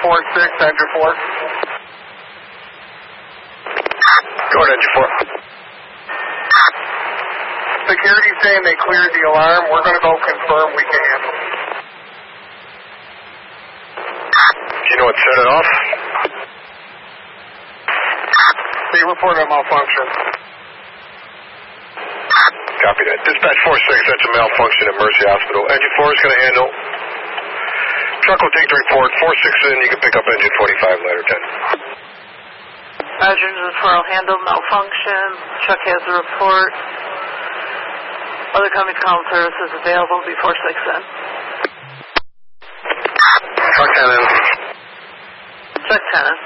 46, engine 4. Go ahead, engine 4. Security saying they cleared the alarm. We're going to go confirm we can handle it. Do you know what set it off? They reported a malfunction. Copy that. Dispatch 46, that's a malfunction at Mercy Hospital. Engine 4 is going to handle. Truck will take the report. 46 in, you can pick up engine 45, ladder 10. Engine 4 will handle malfunction. Truck has a report. Other company call services available before 6 in. Truck 10 in. Truck 10 in.